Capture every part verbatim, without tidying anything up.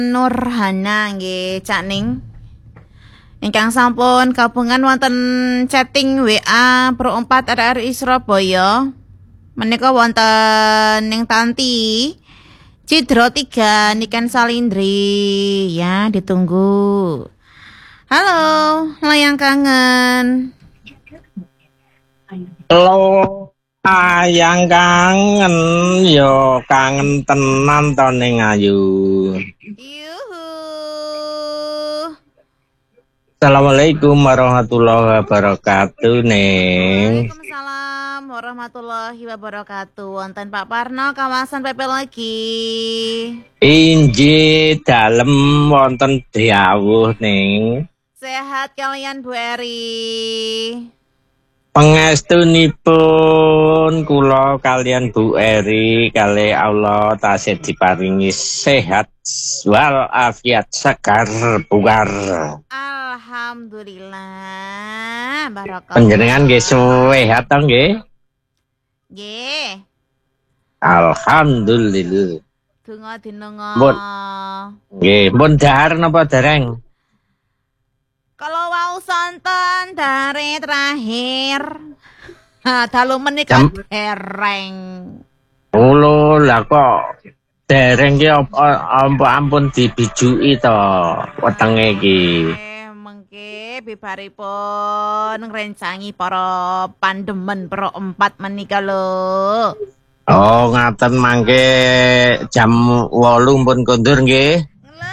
Nurhana nggih Cak Ning. Ingkang sampun gabungan wonten chatting W A Pro empat R R I Surabaya. Menika wonten ning Tanti Cidro tiga Niken Salindri ya, ditunggu. Halo, layang kangen. Halo, ayang kangen, yo kangen tenan to ning Ayu. Yuhu. Assalamualaikum warahmatullahi wabarakatuh, Neng. Waalaikumsalam warahmatullahi wabarakatuh. Wonten Pak Parno kawasan P P lagi. Inji dalem wonten dawuh, Neng. Sehat kalian Bu Eri. Pangestunipun kula kalian Bu Eri kali Allah tasih diparingi sehat wal afiat segar bugar. Alhamdulillah, barakallah. Panjenengan nggih sehat to nggih? Nggih. Alhamdulillah. Donga dinonga. Mun nggih, mun dahar napa dereng? Kalau wau sonten dari terakhir. Ha, dalu menika dereng. Ulo lah kok dereng ki apa ampun dibijuki to wetenge iki. Eh, mengke bibaripun ngrencangi para pandemen Pro empat menika lho. Oh, ngaten mangke jam wolu pun kondur nggih.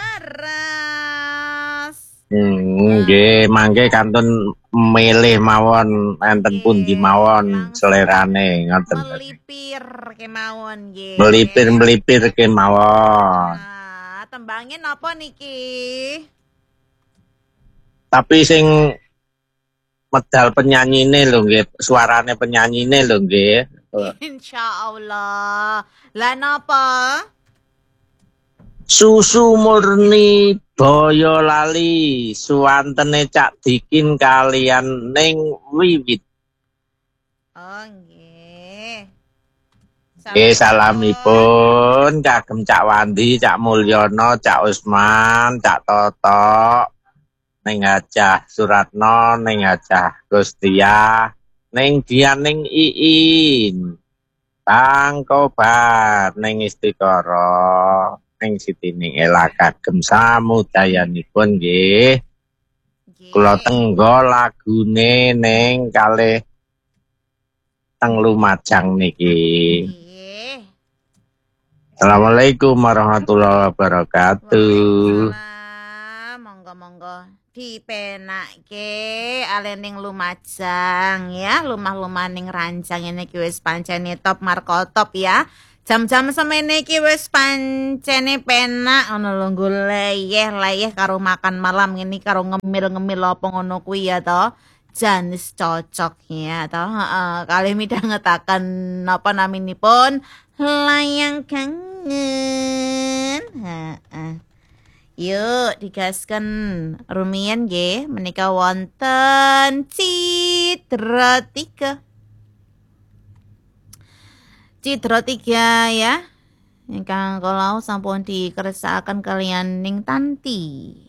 Nggih, mangke kantun milih mawon enten pundi mawon selerane ngoten. Melipir kemawon nggih. Melipir-melipir kemawon. Nah, tembangnya napa niki? Tapi sing medal penyanyine lho nggih, suarane penyanyine lho nggih. Insyaallah. Lah napa? Susu murni Boyolali suwantene Cak Dikin kalian Ning Wiwit. Oh nggih. Nggih salamipun kagem Cak Wandi, Cak Mulyono, Cak Usman, Cak Toto, Ning Hajah Suratno, Ning Hajah Gustia, Ning Dian, Ning Iin, Bang Kobar, Ning Istiqoroh. Ning Siti ning Ela kagem samudayanipun nggih. Kula tenggo lagune ning kalih teng Lumajang niki. Nggih. Assalamualaikum warahmatullahi wabarakatuh. Waalaikumsalam. Monggo-monggo dipenakke ale ning Lumajang ya, lumah-lumah ning Rancang ini ki wis pancene top markotop ya. Jam-jam semene iki wis pancene penak ngono lho, nggo leyeh-leyeh karo makan malam ngene karo ngemil-ngemil apa ngono kuwi ya to. Janis cocok ya to. Heeh, kalih midhangetaken napa naminipun layang kangen. Heeh. Yuk digasken rumiyin nggih menika wonten Cidra tiga. Cidro tiga ya. Ingkang kalau sampun dikersakaken kalian ning Tanti.